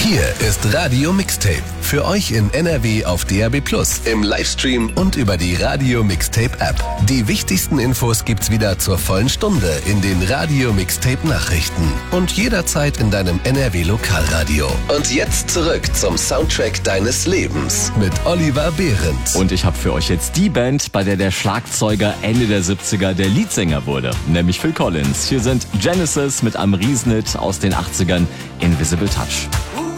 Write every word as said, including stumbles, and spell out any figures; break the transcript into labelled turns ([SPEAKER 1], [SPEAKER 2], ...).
[SPEAKER 1] Hier ist Radio Mixtape. Für euch in N R W auf D A B plus, im Livestream und über die Radio Mixtape App. Die wichtigsten Infos gibt's wieder zur vollen Stunde in den Radio Mixtape Nachrichten und jederzeit in deinem N R W Lokalradio. Und jetzt zurück zum Soundtrack deines Lebens mit Oliver Behrendt.
[SPEAKER 2] Und ich habe für euch jetzt die Band, bei der der Schlagzeuger Ende der siebziger der Leadsänger wurde, nämlich Phil Collins. Hier sind Genesis mit einem Riesenhit aus den achtzigern, Invisible Touch.